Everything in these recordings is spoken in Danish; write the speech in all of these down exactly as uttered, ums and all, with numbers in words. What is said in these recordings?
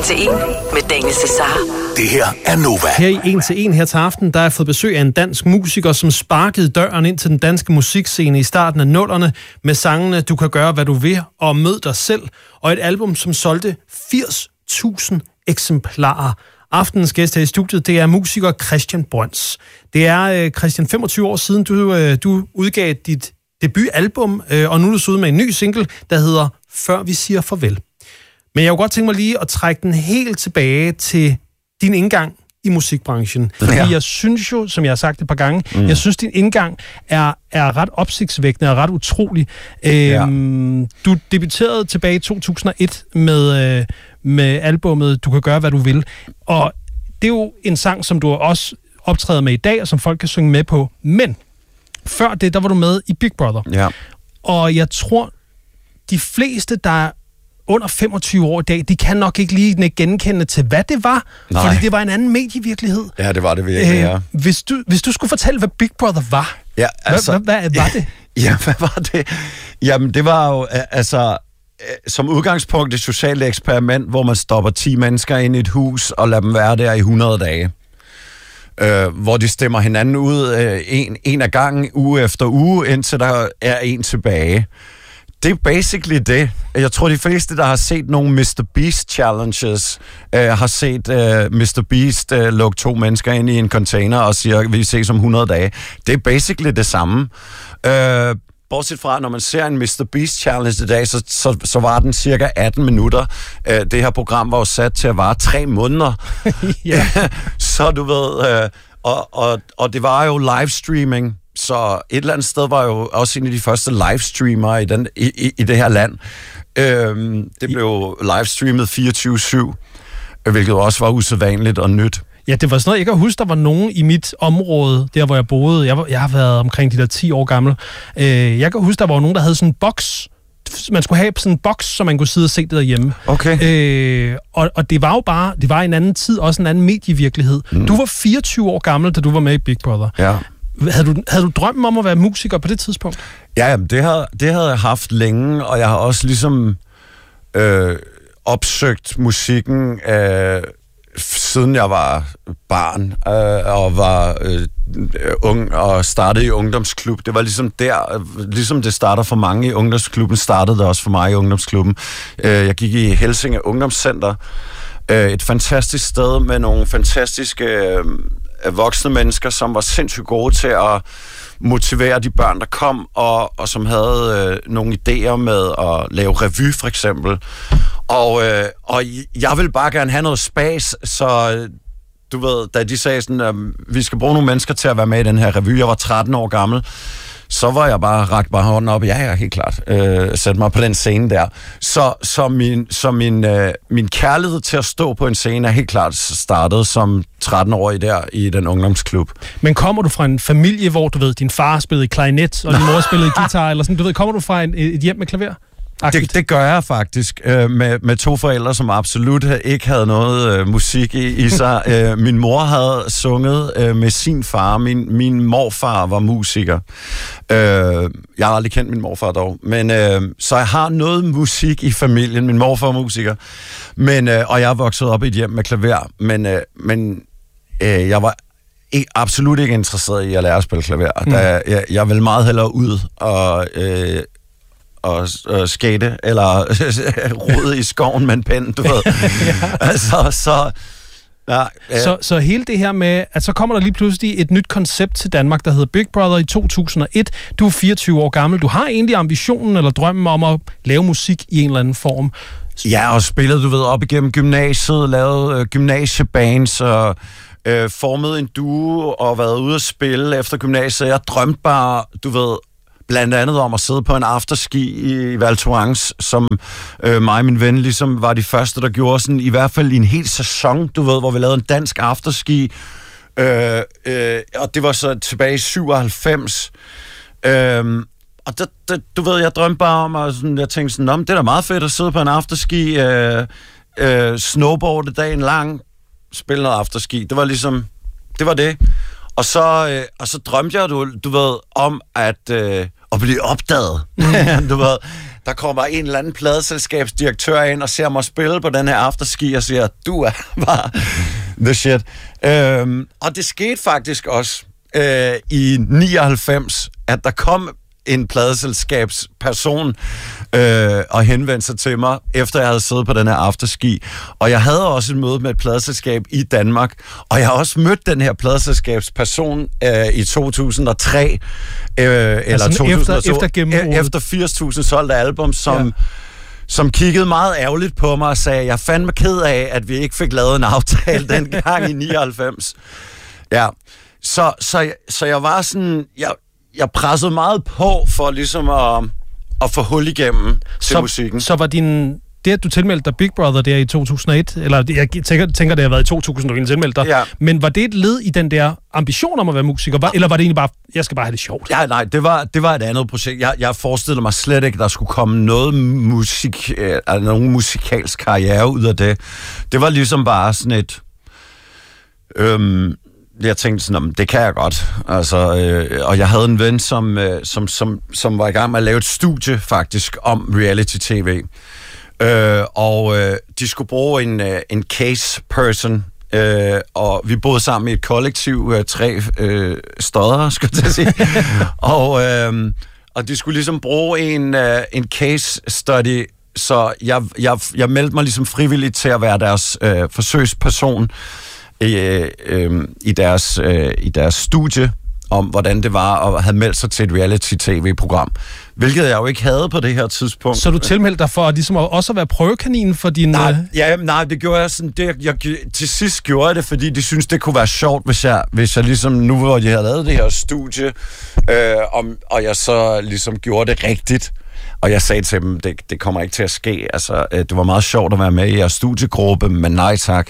en til en med Daniel Cesar. Det her er Nova. Her i en til en her til aften, der har jeg fået besøg af en dansk musiker, som sparkede døren ind til den danske musikscene i starten af nullerne med sangene Du kan gøre, hvad du vil, og Mød dig selv, og et album, som solgte firs tusind eksemplarer. Aftenens gæst her i studiet, det er musiker Christian Brøns. Det er, øh, Christian, femogtyve år siden, du, øh, du udgav dit debutalbum, øh, og nu er du så ude med en ny single, der hedder Før vi siger farvel. Men jeg kunne godt tænke mig lige at trække den helt tilbage til din indgang i musikbranchen. Fordi ja. jeg synes jo, som jeg har sagt et par gange, mm. jeg synes, din indgang er, er ret opsigtsvækkende og ret utrolig. Øhm, ja. Du debuterede tilbage i to tusind og et med, øh, med albumet Du kan gøre, hvad du vil. Og det er jo en sang, som du også optræder med i dag, og som folk kan synge med på. Men før det, der var du med i Big Brother. Ja. Og jeg tror, de fleste, der under femogtyve år i dag, de kan nok ikke lige genkende til, hvad det var. Nej. Fordi det var en anden medievirkelighed. Ja, det var det virkelig, ja. Øh, hvis, du, hvis du skulle fortælle, hvad Big Brother var, ja, altså, hvad, hvad, hvad var det? Ja, hvad var det? Jamen, det var jo, altså, som udgangspunkt et socialt eksperiment, hvor man stopper ti mennesker ind i et hus og lader dem være der i hundrede dage. Øh, hvor de stemmer hinanden ud øh, en, en af gangen, uge efter uge, indtil der er en tilbage. Det er basically det. Jeg tror, de fleste, der har set nogle mister Beast challenges, øh, har set øh, mister Beast øh, lukke to mennesker ind i en container og siger, vi ses om hundrede dage. Det er basically det samme. Øh, bortset fra, når man ser en mister Beast challenge i dag, så, så, så var den cirka atten minutter. Øh, det her program var jo sat til at vare tre måneder. Ja. Så du ved... Øh, og, og, og det var jo livestreaming. Så et eller andet sted var jo også en af de første livestreamere i, den, i, i, i det her land. Øhm, det blev livestreamet fireogtyve syv, hvilket også var usædvanligt og nyt. Ja, det var sådan noget, jeg kan huske, der var nogen i mit område, der hvor jeg boede. Jeg, var, jeg har været omkring de der ti år gammel. Øh, jeg kan huske, der var nogen, der havde sådan en boks. Man skulle have sådan en boks, så man kunne sidde og se det derhjemme. Okay. Øh, og, og det var jo bare, det var en anden tid, også en anden medievirkelighed. Mm. Du var fireogtyve år gammel, da du var med i Big Brother. Ja. Havde du, havde du drømmen om at være musiker på det tidspunkt? Ja, jamen, det, havde, det havde jeg haft længe, og jeg har også ligesom øh, opsøgt musikken, øh, siden jeg var barn øh, og var øh, ung og startede i ungdomsklub. Det var ligesom der, ligesom det starter for mange i ungdomsklubben, startede det også for mig i ungdomsklubben. Øh, jeg gik i Helsinge Ungdomscenter, øh, et fantastisk sted med nogle fantastiske... Øh, voksne mennesker, som var sindssygt gode til at motivere de børn, der kom, og, og som havde øh, nogle idéer med at lave revy, for eksempel. Og, øh, og jeg ville bare gerne have noget spas, så du ved, da de sagde sådan, at vi skal bruge nogle mennesker til at være med i den her revy, jeg var tretten år gammel, så var jeg bare rakt bare hånden op, ja, ja, helt klart, øh, sætte mig på den scene der. Så, så, min, så min, øh, min kærlighed til at stå på en scene er helt klart startet som tretten-årig der i den ungdomsklub. Men kommer du fra en familie, hvor du ved, din far spillede klarinet, og din mor spillede guitar, eller sådan, du ved, kommer du fra en, et hjem med klaver? Det, det gør jeg faktisk, øh, med, med to forældre, som absolut ikke havde noget øh, musik i, i sig. øh, min mor havde sunget øh, med sin far. Min, min morfar var musiker. Øh, jeg har aldrig kendt min morfar dog. Men, øh, så jeg har noget musik i familien. Min morfar er musiker. Men, øh, og jeg er vokset op i et hjem med klaver. Men, øh, men øh, jeg var ikke, absolut ikke interesseret i at lære at spille klaver. Mm. Da, jeg, jeg ville meget hellere ud og... Øh, og øh, skate, eller rode i skoven med en pen, du ved. Ja. Altså, så... Ja, ja. Så, så hele det her med, at så kommer der lige pludselig et nyt koncept til Danmark, der hedder Big Brother i to tusind og et. Du er fireogtyve år gammel. Du har egentlig ambitionen eller drømmen om at lave musik i en eller anden form. Ja, og spillet, du ved, op igennem gymnasiet, lavet øh, gymnasiebands og øh, formet en duo og været ude at spille efter gymnasiet. Jeg drømte bare, du ved, blandt andet om at sidde på en afterski i Val Thorens, som øh, mig og min ven ligesom var de første, der gjorde sådan, i hvert fald i en hel sæson, du ved, hvor vi lavede en dansk afterski. Øh, øh, og det var så tilbage i syvoghalvfems. Øh, og det, det, du ved, jeg drømte bare om, og sådan, jeg tænkte sådan, det er da meget fedt at sidde på en afterski, øh, øh, snowboarde dagen lang, spille noget afterski. Det var ligesom, det var det. Og så, øh, og så drømte jeg, du, du ved, om at, øh, at blive opdaget. Mm. Du ved, der kommer en eller anden pladeselskabsdirektør ind og ser mig spille på den her afterski og siger, du er bare the shit. Øhm, og det skete faktisk også øh, i nioghalvfems, at der kom en pladeselskabsperson øh, og henvendte sig til mig, efter jeg havde siddet på den her afterski. Og jeg havde også et møde med et pladeselskab i Danmark, og jeg har også mødt den her pladeselskabsperson øh, i to tusind og tre, øh, eller altså to tusind og to, efter, efter, efter firs tusind solgte album, som... Ja. som kiggede meget ærgerligt på mig og sagde, jeg er fandme ked af, at vi ikke fik lavet en aftale dengang i nioghalvfems. Ja, så, så, så jeg var sådan... Jeg, jeg pressede meget på for ligesom at, at få hul igennem til så, musikken. Så var din... Det, at du tilmeldte dig Big Brother der i to tusind og et, eller jeg tænker, tænker det har været i to tusind, du tilmeldte dig, ja. Men var det et led i den der ambition om at være musiker, var, eller var det egentlig bare, jeg skal bare have det sjovt? Ja, nej, det var, det var et andet projekt. Jeg, jeg forestillede mig slet ikke, der skulle komme noget musik, eller nogen musikalsk karriere ud af det. Det var ligesom bare sådan et... Øhm, jeg tænkte sådan, det kan jeg godt. Altså, øh, og jeg havde en ven, som, øh, som, som, som var i gang med at lave et studie faktisk om reality-tv. Øh, og øh, de skulle bruge en, øh, en case person, øh, og vi boede sammen i et kollektiv, øh, tre øh, stodder, skal jeg sige. og, øh, og de skulle ligesom bruge en, øh, en case study, så jeg, jeg, jeg meldte mig ligesom frivilligt til at være deres øh, forsøgsperson i, øh, i, deres, øh, i deres studie, om hvordan det var at have meldt sig til et reality-tv-program. Hvilket jeg jo ikke havde på det her tidspunkt. Så du tilmeldte dig for at ligesom også at være prøvekaninen for din... Nej, ja, nej, det gjorde jeg sådan... Det, jeg, til sidst gjorde jeg det, fordi de synes det kunne være sjovt, hvis jeg, hvis jeg ligesom... Nu hvor de havde lavet det her studie, øh, om, og jeg så ligesom gjorde det rigtigt, og jeg sagde til dem, det, det kommer ikke til at ske. Altså, øh, det var meget sjovt at være med i jeres studiegruppe, men nej tak.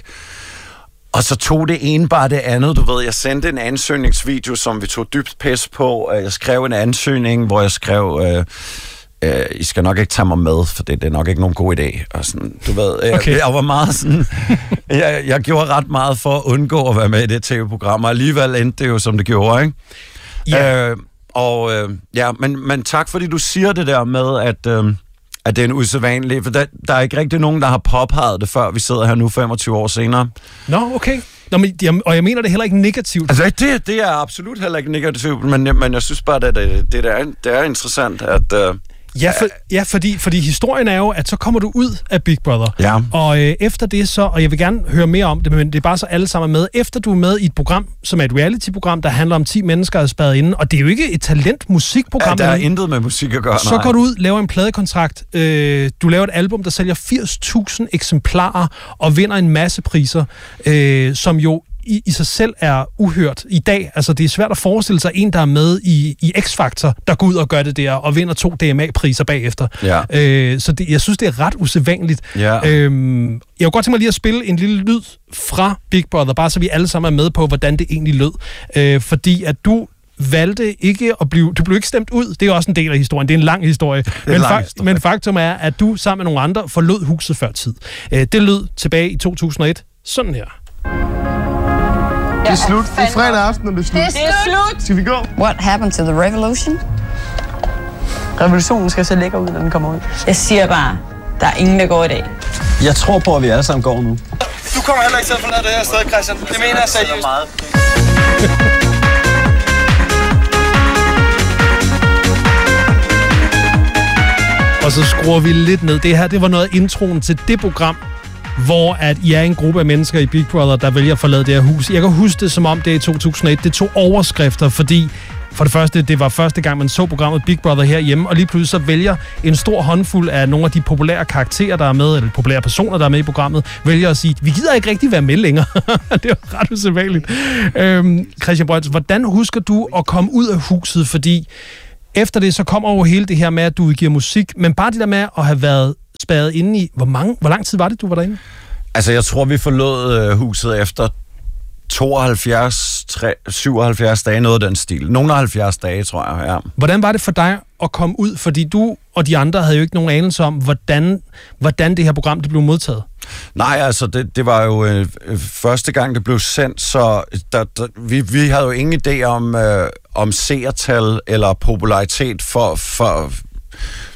Og så tog det ene bare det andet, du ved, jeg sendte en ansøgningsvideo, som vi tog dybt pis på. Jeg skrev en ansøgning, hvor jeg skrev, øh, øh, I skal nok ikke tage mig med, for det, det er nok ikke nogen god idé. Og sådan, du ved, jeg, okay. jeg var meget sådan, jeg, jeg gjorde ret meget for at undgå at være med i det tv-program, og alligevel endte det jo, som det gjorde, ikke? Ja. Øh, og øh, ja, men, men tak, fordi du siger det der med, at... Øh, at det er en usædvanlig, for der, der er ikke rigtig nogen, der har påpeget det, før vi sidder her nu femogtyve år senere. Nå, okay. Nå, men, jeg, og jeg mener det heller ikke negativt. Altså, det, det er absolut heller ikke negativt, men, men jeg synes bare, at det, det, det, er, det er interessant, at... Uh, Ja, for, ja fordi, fordi historien er jo, at så kommer du ud af Big Brother. Ja. Og øh, efter det så, og jeg vil gerne høre mere om det, men det er bare så alle sammen med. Efter du er med i et program, som er et reality-program, der handler om ti mennesker, der er spadet inde, og det er jo ikke et talentmusikprogram. Ja, der er intet med musik at gøre, Så nej. går du ud, laver en pladekontrakt, øh, du laver et album, der sælger firs tusind eksemplarer, og vinder en masse priser, øh, som jo I, i sig selv er uhørt i dag. Altså, det er svært at forestille sig en, der er med i, i X-Factor, der går ud og gør det der, og vinder to D M A-priser bagefter. Ja. Øh, så det, jeg synes, det er ret usædvanligt. Ja. Øhm, jeg kunne godt tænke mig lige at spille en lille lyd fra Big Brother, bare så vi alle sammen er med på, hvordan det egentlig lød. Øh, fordi at du valgte ikke at blive... Du blev ikke stemt ud. Det er også en del af historien. Det er en lang historie. Men, lang fa- historie. men faktum er, at du sammen med nogle andre forlod huset før tid. Øh, det lød tilbage i to tusind og et. Sådan her. Det er slut. Det er fredag aften, og det er slut. Det er slut! Skal vi gå? What happened to the revolution? Revolutionen skal se lækker ud, når den kommer ud. Jeg siger bare, der er ingen, der går i dag. Jeg tror på, at vi alle sammen går nu. Du kommer heller ikke til at forlade det her sted, Christian. Det mener jeg seriøst. Og så skruer vi lidt ned. Det her, det var noget af introen til det program, hvor at I er en gruppe af mennesker i Big Brother, der vælger at forlade det her hus. Jeg kan huske det, som om det er i to tusind og et. Det tog overskrifter, fordi for det første, det var første gang, man så programmet Big Brother herhjemme, og lige pludselig så vælger en stor håndfuld af nogle af de populære karakterer, der er med, eller populære personer, der er med i programmet, vælger at sige, vi gider ikke rigtig være med længere. Det er jo ret usædvanligt. Øhm, Christian Brøns, hvordan husker du at komme ud af huset? Fordi efter det, så kommer jo hele det her med, at du udgiver musik, men bare det der med at have været spærret inde i, hvor, mange, hvor lang tid var det, du var derinde? Altså, jeg tror, vi forlod øh, huset efter tooghalvfjerds, syvoghalvfjerds dage, noget af den stil. Nogle af halvfjerds dage, tror jeg, ja. Hvordan var det for dig at komme ud? Fordi du og de andre havde jo ikke nogen anelse om, hvordan, hvordan det her program det blev modtaget. Nej, altså, det, det var jo øh, første gang, det blev sendt, så der, der, vi, vi havde jo ingen idé om, øh, om seertal eller popularitet for... for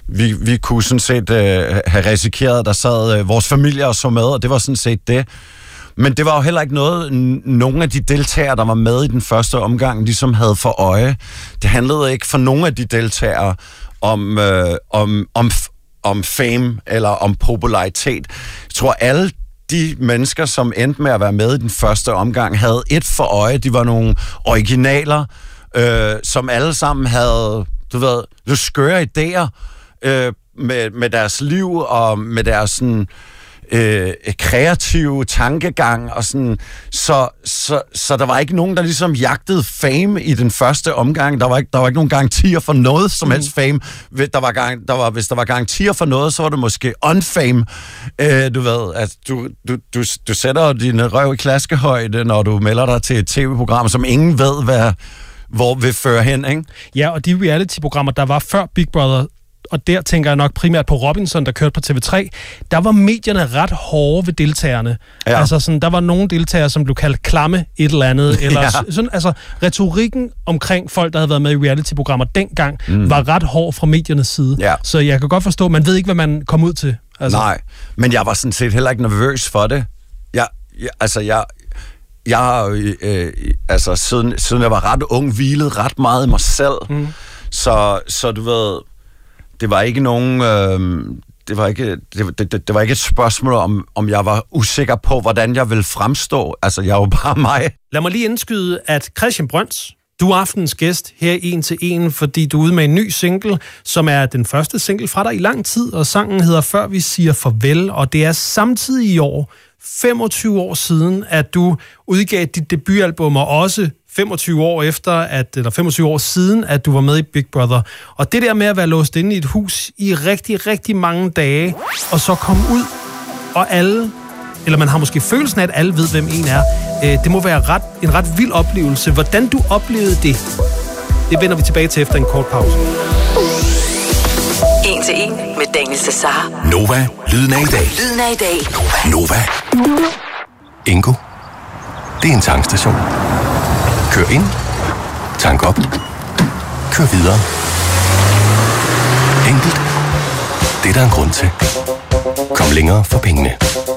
vi, vi kunne sådan set øh, have risikeret, at der sad øh, vores familie og så med, og det var sådan set det. Men det var jo heller ikke noget, n- nogen af de deltagere, der var med i den første omgang, ligesom havde for øje. Det handlede ikke for nogen af de deltagere om, øh, om, om, om fame eller om popularitet. Jeg tror, alle de mennesker, som endte med at være med i den første omgang, havde et for øje. De var nogle originaler, øh, som alle sammen havde, du ved, lidt skøre idéer øh, med, med deres liv og med deres sådan, øh, kreative tankegang. Og sådan. Så, så, så der var ikke nogen, der ligesom jagtede fame i den første omgang. Der var ikke, der var ikke nogen garantier for noget som helst fame. Der var gang, der var, hvis der var garantier for noget, så var det måske unfame. Øh, du ved, at du, du, du, du sætter din røv i klaskehøjde, når du melder dig til et tv-program, som ingen ved, hvad, hvor vil føre hen, ikke? Ja, og de reality-programmer, der var før Big Brother, og der tænker jeg nok primært på Robinson, der kørte på T V tre, der var medierne ret hårde ved deltagerne. Ja. Altså sådan, der var nogle deltagere, som blev kaldt klamme et eller andet, eller ja. sådan, altså retorikken omkring folk, der havde været med i reality-programmer dengang, mm. var ret hård fra mediernes side. Ja. Så jeg kan godt forstå, man ved ikke, hvad man kom ud til. Altså. Nej, men jeg var sådan set heller ikke nervøs for det. Jeg, jeg, altså, jeg... Jeg har jo, øh, altså, siden, siden jeg var ret ung, hvilet ret meget i mig selv. Mm. Så, så du ved, det var ikke nogen, øh, det var ikke, det, det, det var ikke et spørgsmål om, om jeg var usikker på, hvordan jeg ville fremstå. Altså, jeg var bare mig. Lad mig lige indskyde, at Christian Brøns, du er aftenens gæst her en til en, fordi du er ude med en ny single, som er den første single fra dig i lang tid, og sangen hedder Før vi siger farvel, og det er samtidig i år, femogtyve år siden, at du udgav dit debutalbum, og også femogtyve år efter, at, eller femogtyve år siden, at du var med i Big Brother. Og det der med at være låst inde i et hus i rigtig, rigtig mange dage, og så komme ud, og alle, eller man har måske følelsen af, at alle ved, hvem en er, øh, det må være ret, en ret vild oplevelse. Hvordan du oplevede det, det vender vi tilbage til efter en kort pause. En til en med Daniel Cesar. Nova, lyden af i dag. Lyden af i dag. Nova. Ingo. Det er en tankstation. Kør ind. Tank op. Kør videre. Enkelt. Det er der en grund til. Kom længere for pengene.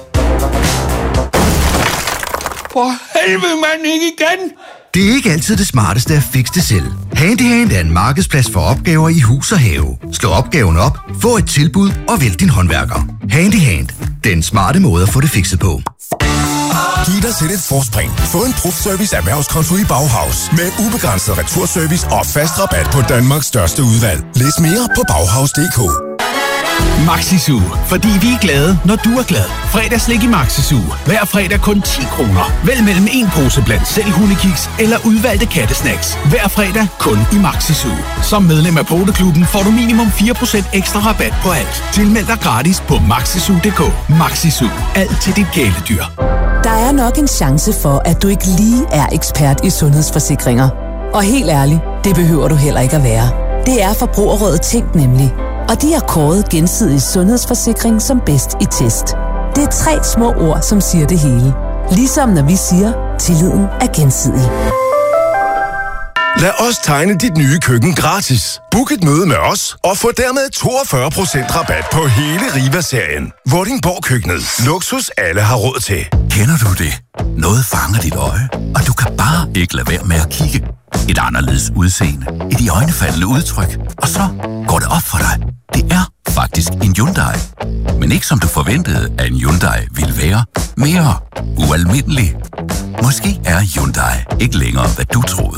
For helvede, mand, ikke igen! Det er ikke altid det smarteste at fikse det selv. Handyhand er en markedsplads for opgaver i hus og have. Slå opgaven op, få et tilbud og vælg din håndværker. Handyhand. Den smarte måde at få det fikset på. Giv dig selv et forspring. Få en Prof-service erhvervskonto i Bauhaus. Med ubegrænset returservice og fast rabat på Danmarks største udvalg. Læs mere på bauhaus punktum d k. Maxisu, fordi vi er glade, når du er glad. Fredagslik i Maxisu. Hver fredag kun ti kroner. Vælg mellem en pose blandt selv hundekiks eller udvalgte kattesnacks. Hver fredag kun i Maxisu. Som medlem af Poteklubben får du minimum fire procent ekstra rabat på alt. Tilmeld dig gratis på maxisu punktum d k. Maxisu. Alt til dit kæledyr. Der er nok en chance for, at du ikke lige er ekspert i sundhedsforsikringer. Og helt ærligt, det behøver du heller ikke at være. Det er Forbrugerrådet Tænk nemlig. Og de har kåret Gensidig Sundhedsforsikring som bedst i test. Det er tre små ord, som siger det hele. Ligesom når vi siger, tilliden er gensidig. Lad os tegne dit nye køkken gratis. Book et møde med os og få dermed toogfyrre procent rabat på hele Riva-serien. Vordingborg Køkkenet. Luksus alle har råd til. Kender du det? Noget fanger dit øje, og du kan bare ikke lade være med at kigge. Et anderledes udseende. Et iøjnefaldende udtryk. Og så går det op for dig. Det er faktisk en Hyundai. Men ikke som du forventede, at en Hyundai ville være. Mere ualmindelig. Måske er Hyundai ikke længere, hvad du troede.